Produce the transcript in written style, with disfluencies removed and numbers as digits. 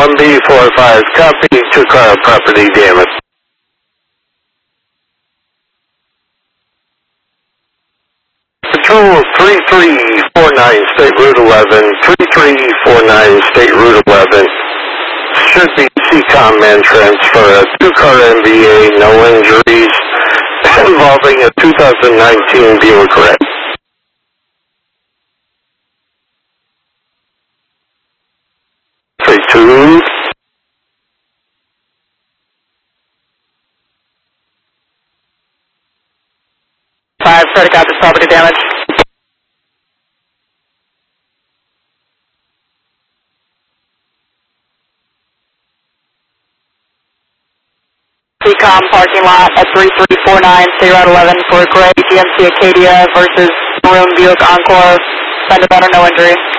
B45, copy, 2-car property damage. Patrol 3349 State Route 11, 3349 State Route 11. Should be CCOM entrance for a 2-car MVA, no injuries, involving a 2019 Buick Red. Two. Five, try to copy property damage. CCOM parking lot at 3349 State Route 11 for gray GMC Acadia versus maroon Buick Encore. Fender better, no injury.